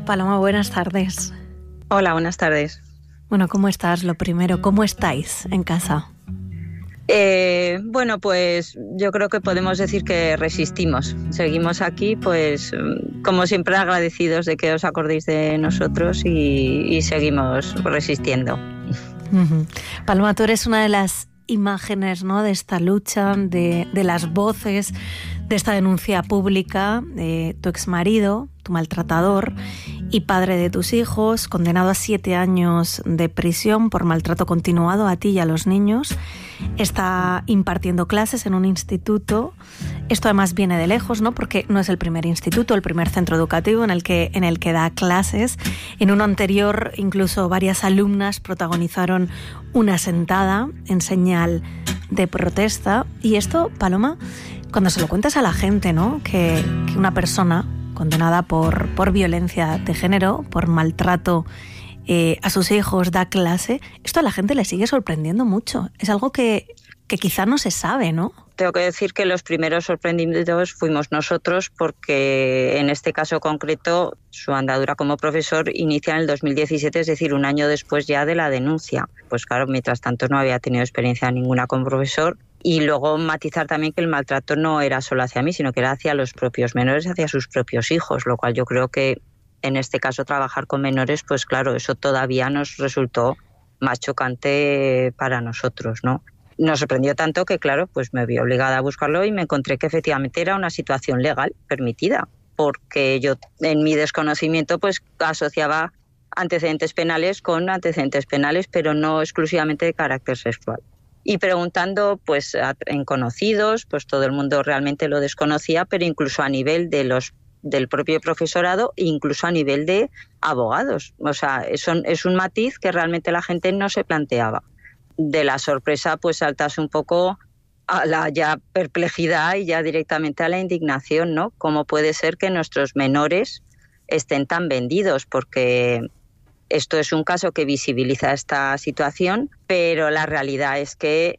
Paloma, buenas tardes. Hola, buenas tardes. Bueno, ¿cómo estás? Lo primero, ¿cómo estáis en casa? Bueno, pues yo creo que podemos decir que resistimos. Seguimos aquí, pues como siempre agradecidos de que os acordéis de nosotros y seguimos resistiendo. Uh-huh. Paloma, tú eres una de las imágenes, ¿no?, de esta lucha, de las voces, de esta denuncia pública de tu exmarido, tu maltratador y padre de tus hijos, condenado a 7 años de prisión por maltrato continuado a ti y a los niños. Está impartiendo clases en un instituto. Esto además viene de lejos, ¿no?, porque no es el primer instituto, el primer centro educativo en el que da clases. En uno anterior, incluso varias alumnas protagonizaron una sentada en señal de protesta. Y esto, Paloma, cuando se lo cuentas a la gente, ¿no?, que una persona condenada por violencia de género, por maltrato a sus hijos, da clase, esto a la gente le sigue sorprendiendo mucho. Es algo que quizá no se sabe, ¿no? Tengo que decir que los primeros sorprendidos fuimos nosotros, porque en este caso concreto su andadura como profesor inicia en el 2017, es decir, un año después ya de la denuncia. Pues claro, mientras tanto no había tenido experiencia ninguna como profesor. Y luego matizar también que el maltrato no era solo hacia mí, sino que era hacia los propios menores, hacia sus propios hijos, lo cual yo creo que en este caso trabajar con menores, pues claro, eso todavía nos resultó más chocante para nosotros, ¿no? Nos sorprendió tanto que, claro, pues me vi obligada a buscarlo y me encontré que efectivamente era una situación legal permitida, porque yo en mi desconocimiento pues asociaba antecedentes penales con antecedentes penales, pero no exclusivamente de carácter sexual. Y preguntando pues en conocidos, pues todo el mundo realmente lo desconocía, pero incluso a nivel del propio profesorado e incluso a nivel de abogados. O sea, es un matiz que realmente la gente no se planteaba. De la sorpresa pues saltas un poco a la ya perplejidad y ya directamente a la indignación, ¿no? ¿Cómo puede ser que nuestros menores estén tan vendidos? Porque esto es un caso que visibiliza esta situación, pero la realidad es que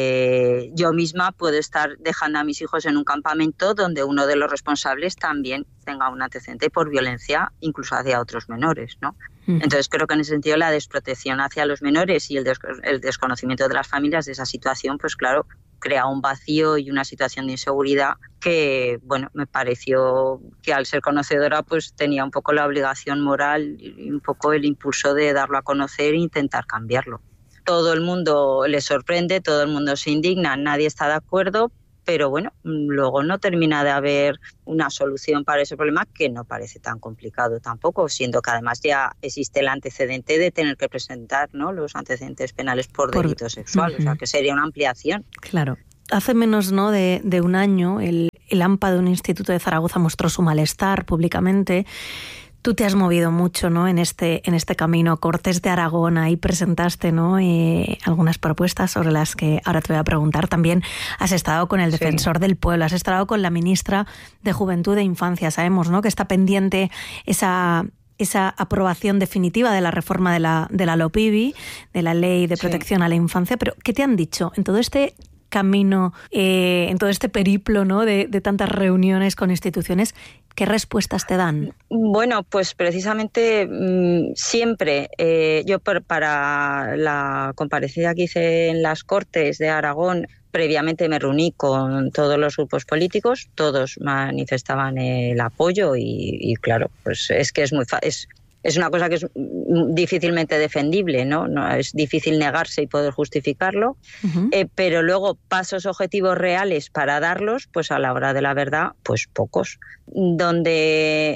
yo misma puedo estar dejando a mis hijos en un campamento donde uno de los responsables también tenga un antecedente por violencia, incluso hacia otros menores, ¿no? Entonces creo que en ese sentido la desprotección hacia los menores y el desconocimiento de las familias de esa situación, pues claro, crea un vacío y una situación de inseguridad que, bueno, me pareció que al ser conocedora pues tenía un poco la obligación moral y un poco el impulso de darlo a conocer e intentar cambiarlo. Todo el mundo le sorprende, todo el mundo se indigna, nadie está de acuerdo, pero bueno, luego no termina de haber una solución para ese problema, que no parece tan complicado tampoco, siendo que además ya existe el antecedente de tener que presentar, ¿no?, los antecedentes penales por delito sexual, o sea que sería una ampliación. Claro. Hace menos, ¿no?, de un año, el AMPA de un instituto de Zaragoza mostró su malestar públicamente. Tú te has movido mucho, ¿no?, en este camino. Cortes de Aragón, ahí presentaste, ¿no?, algunas propuestas sobre las que ahora te voy a preguntar. También has estado con el defensor del pueblo, has estado con la ministra de Juventud e Infancia. Sabemos, ¿no?, que está pendiente esa aprobación definitiva de la reforma de la LOPIBI, de la Ley de Protección a la Infancia. Pero, ¿qué te han dicho en todo este camino, en todo este periplo, ¿no?, de tantas reuniones con instituciones? ¿Qué respuestas te dan? Bueno, pues precisamente siempre yo para la comparecida que hice en las Cortes de Aragón, previamente me reuní con todos los grupos políticos, todos manifestaban el apoyo y claro, pues es que es una cosa que es difícilmente defendible, ¿no? No es difícil negarse y poder justificarlo, pero luego pasos objetivos reales para darlos, pues a la hora de la verdad, pues pocos. Donde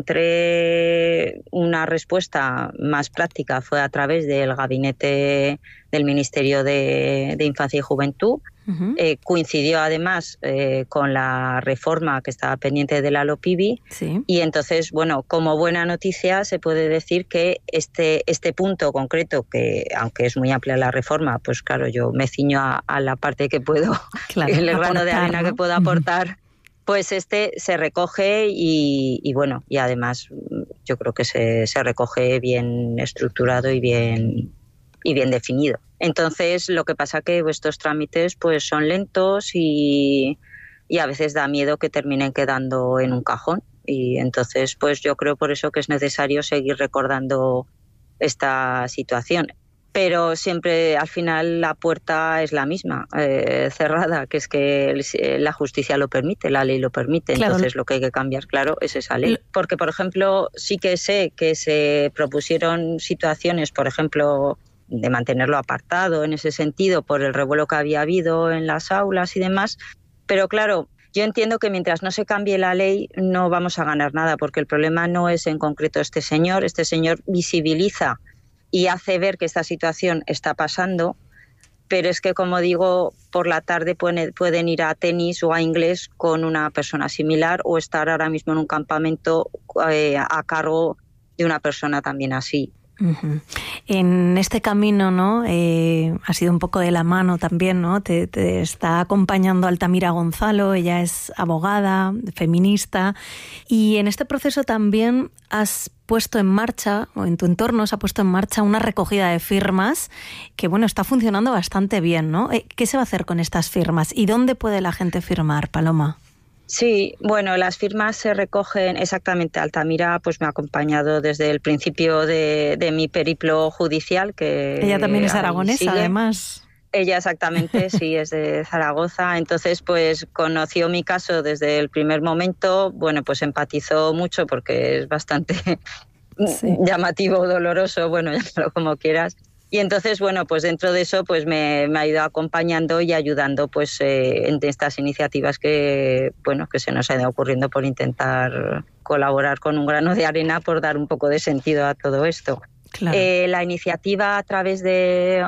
encontré una respuesta más práctica fue a través del gabinete del Ministerio de Infancia y Juventud. Coincidió además con la reforma que estaba pendiente de la LOPIBI, y entonces, bueno, como buena noticia se puede decir que este punto concreto, que aunque es muy amplia la reforma, pues claro, yo me ciño a la parte que puedo, el grano de arena, ¿no?, que puedo aportar, pues se recoge y bueno, y además yo creo que se recoge bien estructurado y bien definido. Entonces, lo que pasa que estos trámites pues son lentos y a veces da miedo que terminen quedando en un cajón. Y entonces, pues yo creo por eso que es necesario seguir recordando esta situación. Pero siempre al final la puerta es la misma, cerrada, que es que la justicia lo permite, la ley lo permite. Claro. Entonces lo que hay que cambiar, claro, es esa ley. Porque, por ejemplo, sí que sé que se propusieron situaciones, por ejemplo, de mantenerlo apartado en ese sentido por el revuelo que había habido en las aulas y demás. Pero claro, yo entiendo que mientras no se cambie la ley no vamos a ganar nada, porque el problema no es en concreto este señor visibiliza y hace ver que esta situación está pasando, pero es que, como digo, por la tarde pueden ir a tenis o a inglés con una persona similar o estar ahora mismo en un campamento a cargo de una persona también así. Uh-huh. En este camino, ¿no? Ha sido un poco de la mano también, ¿no? Te está acompañando Altamira Gonzalo, ella es abogada, feminista, y en este proceso también has puesto en marcha, o en tu entorno se ha puesto en marcha una recogida de firmas que, bueno, está funcionando bastante bien, ¿no? ¿Qué se va a hacer con estas firmas y dónde puede la gente firmar, Paloma? Sí, bueno, las firmas se recogen exactamente. Altamira pues me ha acompañado desde el principio de mi periplo judicial. Que ella también es aragonesa, además. Ella exactamente, sí, es de Zaragoza. Entonces, pues conoció mi caso desde el primer momento. Bueno, pues empatizó mucho porque es bastante llamativo, doloroso, bueno, llámalo como quieras. Y entonces, bueno, pues dentro de eso pues me ha ido acompañando y ayudando pues en estas iniciativas que, bueno, que se nos han ido ocurriendo por intentar colaborar con un grano de arena por dar un poco de sentido a todo esto. Claro. La iniciativa a través de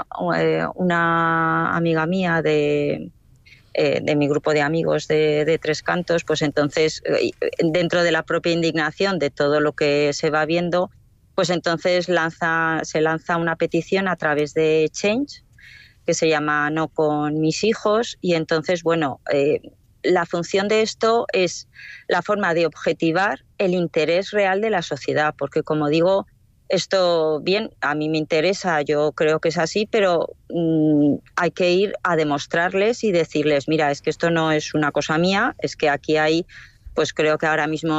una amiga mía de mi grupo de amigos de Tres Cantos, pues entonces dentro de la propia indignación de todo lo que se va viendo, pues entonces se lanza una petición a través de Change que se llama No con mis hijos, y entonces, bueno, la función de esto es la forma de objetivar el interés real de la sociedad, porque, como digo, esto, bien, a mí me interesa, yo creo que es así, pero hay que ir a demostrarles y decirles, mira, es que esto no es una cosa mía, es que aquí hay, pues creo que ahora mismo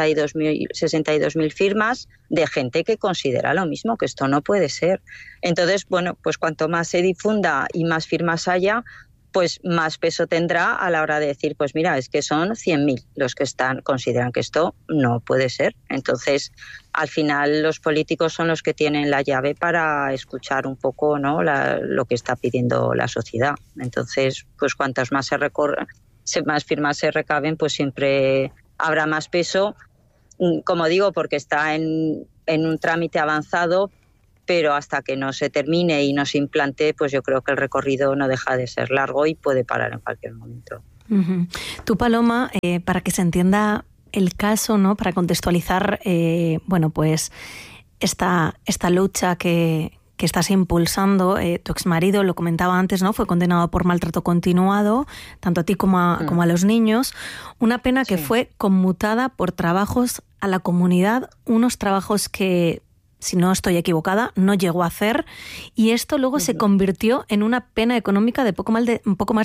62.000 firmas de gente que considera lo mismo, que esto no puede ser. Entonces, bueno, pues cuanto más se difunda y más firmas haya, pues más peso tendrá a la hora de decir, pues mira, es que son 100.000 los que consideran que esto no puede ser. Entonces, al final los políticos son los que tienen la llave para escuchar un poco, ¿no?, lo que está pidiendo la sociedad. Entonces, pues cuantas más más firmas se recaben, pues siempre habrá más peso, como digo, porque está en un trámite avanzado, pero hasta que no se termine y no se implante, pues yo creo que el recorrido no deja de ser largo y puede parar en cualquier momento. Uh-huh. Tú, Paloma, para que se entienda el caso, ¿no?, para contextualizar, bueno, pues esta lucha que estás impulsando, tu exmarido, lo comentaba antes, ¿no?, fue condenado por maltrato continuado, tanto a ti como a los niños, una pena que fue conmutada por trabajos a la comunidad, unos trabajos que, si no estoy equivocada, no llegó a hacer, y esto luego se convirtió en una pena económica de un poco más de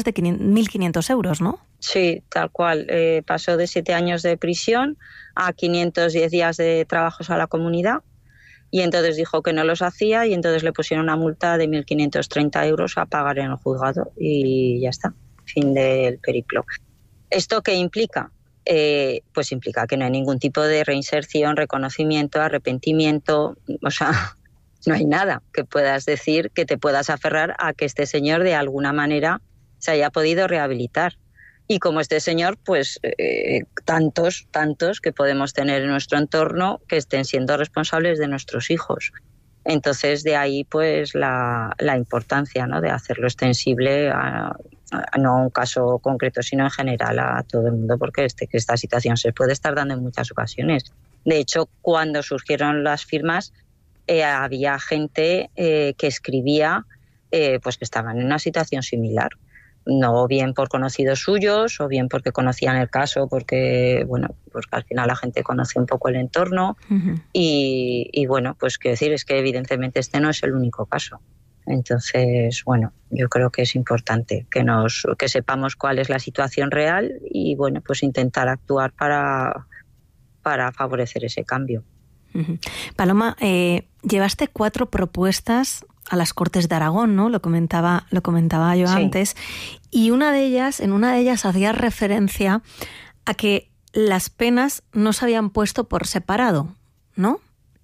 1.500 euros, ¿no? Sí, tal cual. Pasó de 7 años de prisión a 510 días de trabajos a la comunidad, y entonces dijo que no los hacía, y entonces le pusieron una multa de 1.530 euros a pagar en el juzgado, y ya está, fin del periplo. ¿Esto qué implica? Pues implica que no hay ningún tipo de reinserción, reconocimiento, arrepentimiento, o sea, no hay nada que puedas decir que te puedas aferrar a que este señor de alguna manera se haya podido rehabilitar. Y como este señor, pues tantos que podemos tener en nuestro entorno que estén siendo responsables de nuestros hijos. Entonces, de ahí pues la importancia, ¿no?, de hacerlo extensible no a un caso concreto, sino en general a todo el mundo, porque esta situación se puede estar dando en muchas ocasiones. De hecho, cuando surgieron las firmas, había gente que escribía pues que estaban en una situación similar, no bien por conocidos suyos o bien porque conocían el caso, porque al final la gente conoce un poco el entorno. Uh-huh. y bueno, pues quiero decir, es que evidentemente este no es el único caso. Entonces, bueno, yo creo que es importante que sepamos cuál es la situación real y, bueno, pues intentar actuar para para favorecer ese cambio. Paloma, llevaste 4 propuestas a las Cortes de Aragón, ¿no? Lo comentaba yo antes. Y en una de ellas hacía referencia a que las penas no se habían puesto por separado, ¿no?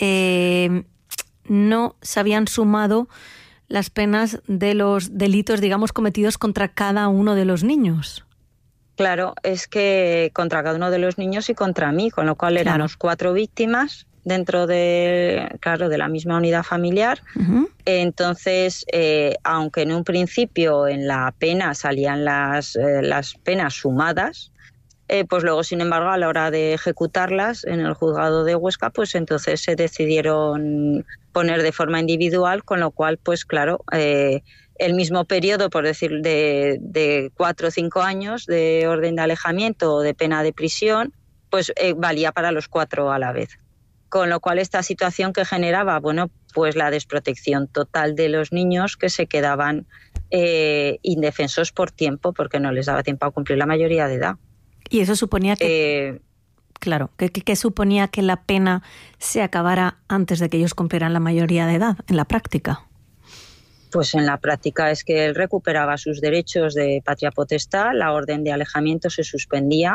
No se habían sumado las penas de los delitos, digamos, cometidos contra cada uno de los niños. Claro, es que contra cada uno de los niños y contra mí, con lo cual éramos 4 víctimas dentro de la misma unidad familiar. Uh-huh. Entonces, aunque en un principio en la pena salían las penas sumadas, pues luego, sin embargo, a la hora de ejecutarlas en el juzgado de Huesca, pues entonces se decidieron poner de forma individual, con lo cual, pues claro, el mismo periodo, por decir, de 4 o 5 años de orden de alejamiento o de pena de prisión, pues valía para los 4 a la vez. Con lo cual, esta situación que generaba, bueno, pues la desprotección total de los niños que se quedaban indefensos por tiempo, porque no les daba tiempo a cumplir la mayoría de edad. Y eso suponía que, que suponía que la pena se acabara antes de que ellos cumplieran la mayoría de edad, en la práctica. Pues en la práctica es que él recuperaba sus derechos de patria potestad, la orden de alejamiento se suspendía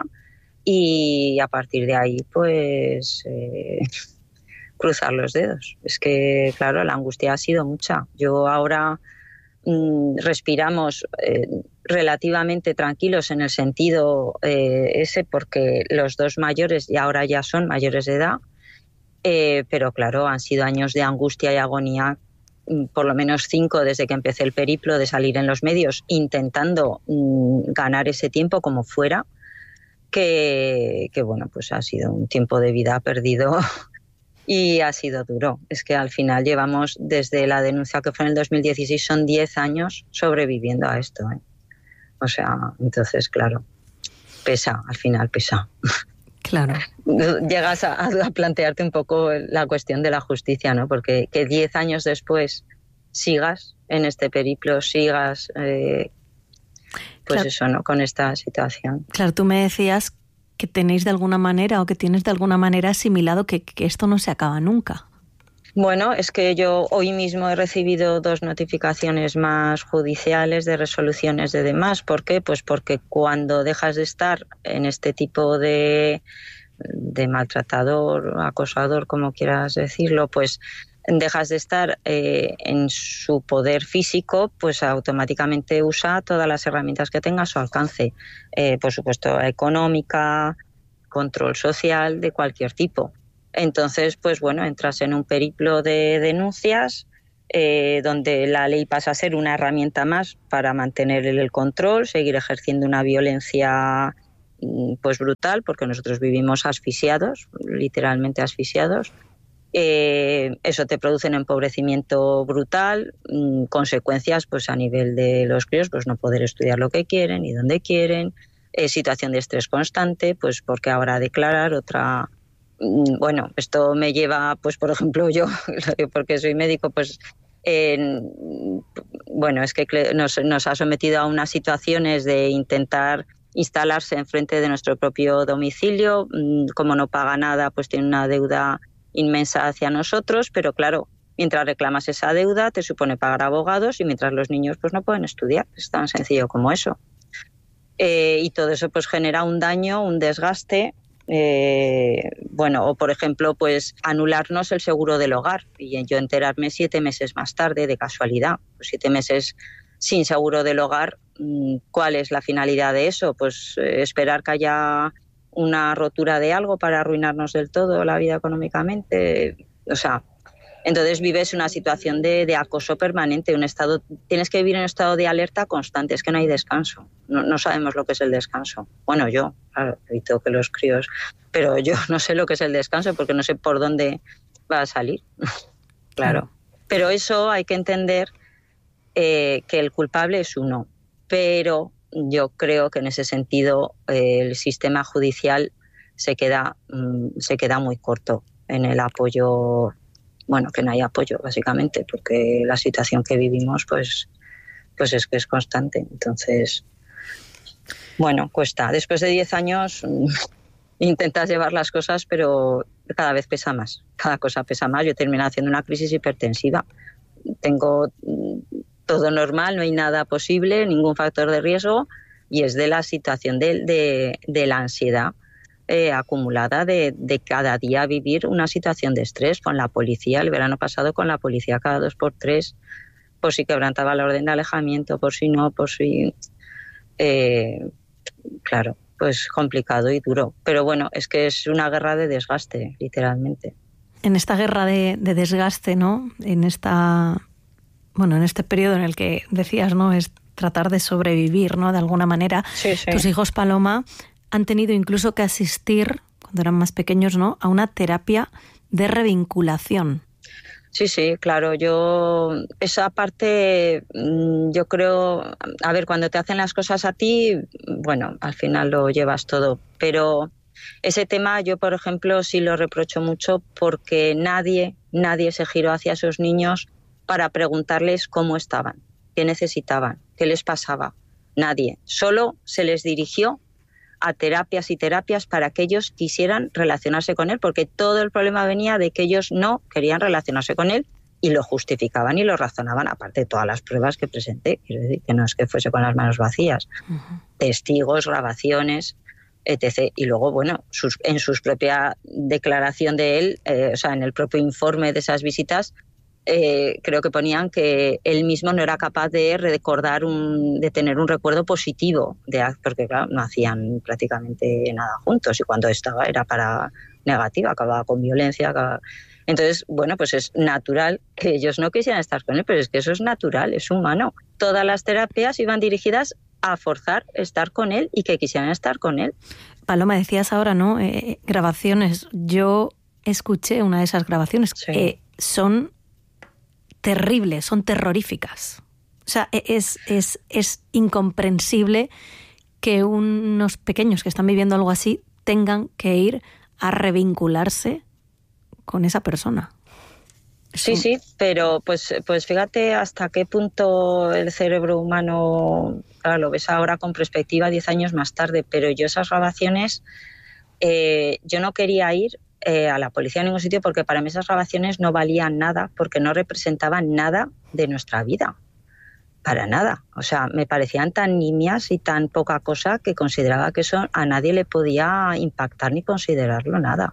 y a partir de ahí, pues, cruzar los dedos. Es que, claro, la angustia ha sido mucha. Yo ahora respiramos relativamente tranquilos en el sentido ese, porque los 2 mayores y ahora ya son mayores de edad, pero claro, han sido años de angustia y agonía, por lo menos 5 desde que empecé el periplo de salir en los medios, intentando ganar ese tiempo como fuera, que bueno, pues ha sido un tiempo de vida perdido. Y ha sido duro. Es que al final llevamos, desde la denuncia que fue en el 2016, son 10 años sobreviviendo a esto, ¿eh? O sea, entonces, claro, pesa, al final pesa. Claro. Llegas a plantearte un poco la cuestión de la justicia, ¿no? Porque que 10 años después sigas en este periplo, sigas, pues claro, eso, ¿no? Con esta situación. Claro, tú me decías que tenéis de alguna manera o que tienes de alguna manera asimilado que esto no se acaba nunca. Bueno, es que yo hoy mismo he recibido 2 notificaciones más judiciales de resoluciones de demás. ¿Por qué? Pues porque cuando dejas de estar en este tipo de maltratador, acosador, como quieras decirlo, pues dejas de estar en su poder físico, pues automáticamente usa todas las herramientas que tenga a su alcance. Por supuesto, económica, control social, de cualquier tipo. Entonces, pues bueno, entras en un periplo de denuncias donde la ley pasa a ser una herramienta más para mantener el control, seguir ejerciendo una violencia pues brutal, porque nosotros vivimos asfixiados, literalmente asfixiados. Eso te produce un empobrecimiento brutal, consecuencias pues a nivel de los críos, pues no poder estudiar lo que quieren y donde quieren, situación de estrés constante, pues porque ahora declarar otra. Bueno, esto me lleva, pues por ejemplo yo, porque soy médico, pues bueno, es que nos ha sometido a unas situaciones de intentar instalarse enfrente de nuestro propio domicilio. Como no paga nada, pues tiene una deuda inmensa hacia nosotros, pero claro, mientras reclamas esa deuda te supone pagar abogados y mientras los niños pues no pueden estudiar, es tan sencillo como eso. Y todo eso pues genera un daño, un desgaste, bueno, o por ejemplo pues anularnos el seguro del hogar y yo enterarme 7 meses más tarde de casualidad, pues 7 meses sin seguro del hogar. ¿Cuál es la finalidad de eso? Pues esperar que haya una rotura de algo para arruinarnos del todo la vida económicamente. O sea, entonces vives una situación de acoso permanente, un estado, tienes que vivir en un estado de alerta constante, es que no hay descanso, no sabemos lo que es el descanso. Bueno, yo, claro, evito que los críos, pero yo no sé lo que es el descanso porque no sé por dónde va a salir, claro. Pero eso hay que entender que el culpable es uno, pero yo creo que en ese sentido el sistema judicial se queda muy corto en el apoyo, bueno, que no hay apoyo básicamente, porque la situación que vivimos pues es que es constante. Entonces, bueno, cuesta. Después de 10 años intentas llevar las cosas, pero cada vez pesa más, cada cosa pesa más. Yo terminé haciendo una crisis hipertensiva. Tengo todo normal, no hay nada posible, ningún factor de riesgo, y es de la situación de la ansiedad acumulada de cada día vivir una situación de estrés con la policía. El verano pasado con la policía cada 2x3, por si quebrantaba la orden de alejamiento, por si no, por si... claro, pues complicado y duro. Pero bueno, es que es una guerra de desgaste, literalmente. En esta guerra de desgaste, ¿no? En este periodo en el que decías, ¿no? Es tratar de sobrevivir, ¿no? De alguna manera. Sí, sí. Tus hijos, Paloma, han tenido incluso que asistir, cuando eran más pequeños, ¿no?, a una terapia de revinculación. Sí, sí, claro. Yo esa parte, yo creo, a ver, cuando te hacen las cosas a ti, bueno, al final lo llevas todo, pero ese tema yo, por ejemplo, sí lo reprocho mucho porque nadie se giró hacia esos niños para preguntarles cómo estaban, qué necesitaban, qué les pasaba. Nadie. Solo se les dirigió a terapias y terapias para que ellos quisieran relacionarse con él, porque todo el problema venía de que ellos no querían relacionarse con él y lo justificaban y lo razonaban, aparte de todas las pruebas que presenté. Quiero decir que no es que fuese con las manos vacías. Testigos, grabaciones, etc. Y luego, bueno, en su propia declaración de él, o sea, en el propio informe de esas visitas, creo que ponían que él mismo no era capaz de recordar, de tener un recuerdo positivo, porque claro, no hacían prácticamente nada juntos y cuando estaba era para negativa, acababa con violencia. Entonces, bueno, pues es natural que ellos no quisieran estar con él, pero es que eso es natural, es humano. Todas las terapias iban dirigidas a forzar estar con él y que quisieran estar con él. Paloma, decías ahora, ¿no? Grabaciones. Yo escuché una de esas grabaciones. Sí. Son terribles, son terroríficas. O sea, es incomprensible que unos pequeños que están viviendo algo así tengan que ir a revincularse con esa persona. Sí, pero pues fíjate hasta qué punto el cerebro humano, claro, lo ves ahora con perspectiva 10 años más tarde, pero yo esas grabaciones, yo no quería ir a la policía en ningún sitio porque para mí esas grabaciones no valían nada, porque no representaban nada de nuestra vida, para nada. O sea, me parecían tan nimias y tan poca cosa que consideraba que eso a nadie le podía impactar ni considerarlo nada.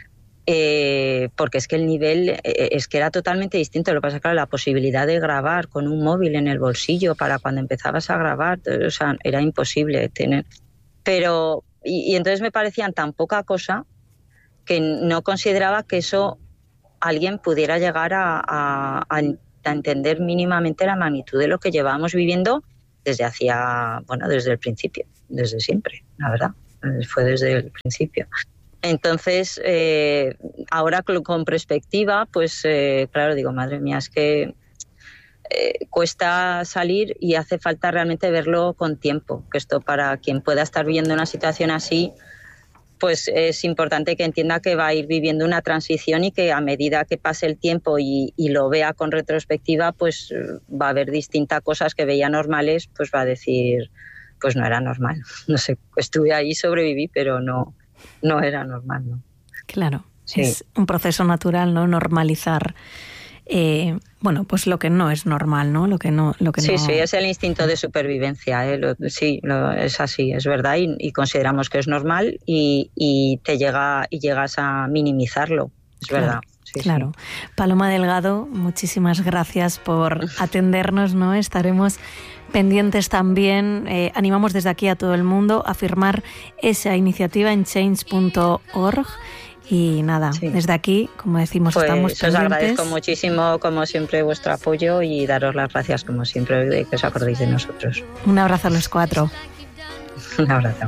Porque es que el nivel es que era totalmente distinto. Lo que pasa es que la posibilidad de grabar con un móvil en el bolsillo para cuando empezabas a grabar, o sea, era imposible tener. Pero y entonces me parecían tan poca cosa que no consideraba que eso alguien pudiera llegar a entender mínimamente la magnitud de lo que llevábamos viviendo desde el principio, desde siempre, la verdad, fue desde el principio. Entonces, ahora con perspectiva, pues claro, digo, madre mía, es que cuesta salir y hace falta realmente verlo con tiempo, que esto para quien pueda estar viviendo una situación así, pues es importante que entienda que va a ir viviendo una transición y que a medida que pase el tiempo y lo vea con retrospectiva, pues va a ver distintas cosas que veía normales, pues va a decir, pues no era normal. No sé, estuve ahí, sobreviví, pero no era normal, ¿no? Claro, sí. Es un proceso natural, ¿no? Normalizar, pues lo que no es normal, ¿no? Sí, es el instinto de supervivencia, es así, es verdad, y consideramos que es normal y llegas a minimizarlo, es claro, verdad. Sí, claro. Sí. Paloma Delgado, muchísimas gracias por atendernos, ¿no? Estaremos pendientes también. Animamos desde aquí a todo el mundo a firmar esa iniciativa en change.org. Y nada, sí. Desde aquí, como decimos, pues estamos pendientes. Os agradezco muchísimo, como siempre, vuestro apoyo y daros las gracias, como siempre, de que os acordéis de nosotros. Un abrazo a los 4. Un abrazo.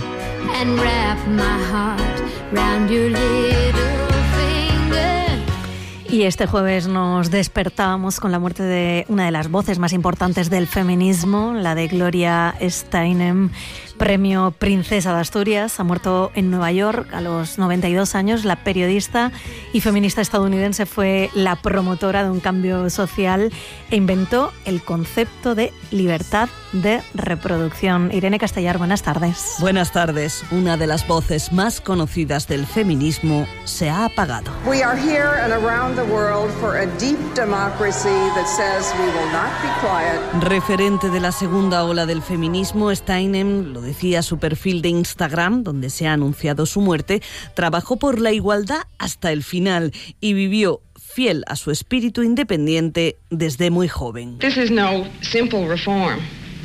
Y este jueves nos despertábamos con la muerte de una de las voces más importantes del feminismo, la de Gloria Steinem, Premio Princesa de Asturias. Ha muerto en Nueva York a los 92 años. La periodista y feminista estadounidense fue la promotora de un cambio social e inventó el concepto de libertad de reproducción. Irene Castellar, buenas tardes. Buenas tardes. Una de las voces más conocidas del feminismo se ha apagado. We are here and around the world for a deep democracy that says we will not be quiet. Referente de la segunda ola del feminismo, Steinem, lo decía su perfil de Instagram, donde se ha anunciado su muerte, trabajó por la igualdad hasta el final y vivió fiel a su espíritu independiente desde muy joven. This is no simple reform.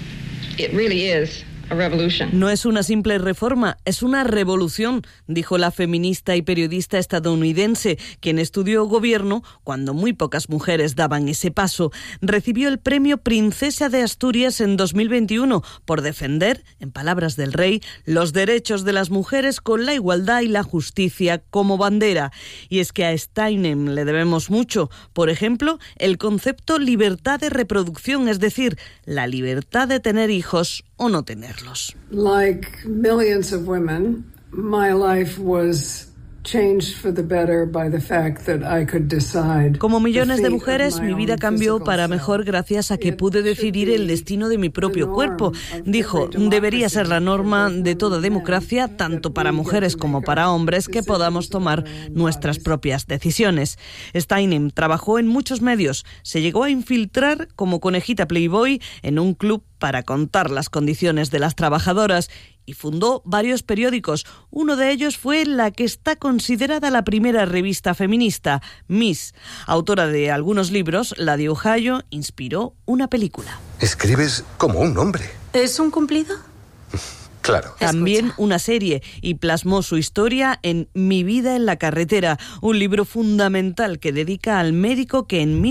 It really is a revolution. No es una simple reforma, es una revolución, dijo la feminista y periodista estadounidense, quien estudió gobierno cuando muy pocas mujeres daban ese paso. Recibió el premio Princesa de Asturias en 2021 por defender, en palabras del rey, los derechos de las mujeres con la igualdad y la justicia como bandera. Y es que a Steinem le debemos mucho. Por ejemplo, el concepto libertad de reproducción, es decir, la libertad de tener hijos o no tenerlos. Like millions of women, my life was changed for the better by the fact that I could decide. Como millones de mujeres, mi vida cambió para mejor gracias a que pude decidir el destino de mi propio cuerpo. Dijo, debería ser la norma de toda democracia, tanto para mujeres como para hombres, que podamos tomar nuestras propias decisiones. Steinem trabajó en muchos medios. Se llegó a infiltrar como conejita Playboy en un club para contar las condiciones de las trabajadoras y fundó varios periódicos. Uno de ellos fue la que está considerada la primera revista feminista, Ms. Autora de algunos libros, la de Ohio inspiró una película. Escribes como un hombre. ¿Es un cumplido? Claro. También una serie, y plasmó su historia en Mi vida en la carretera, un libro fundamental que dedica al médico que en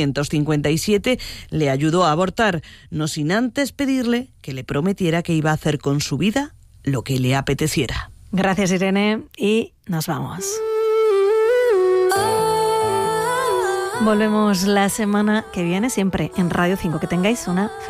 1957 le ayudó a abortar, no sin antes pedirle que le prometiera que iba a hacer con su vida lo que le apeteciera. Gracias, Irene, y nos vamos. Volvemos la semana que viene, siempre en Radio 5. Que tengáis una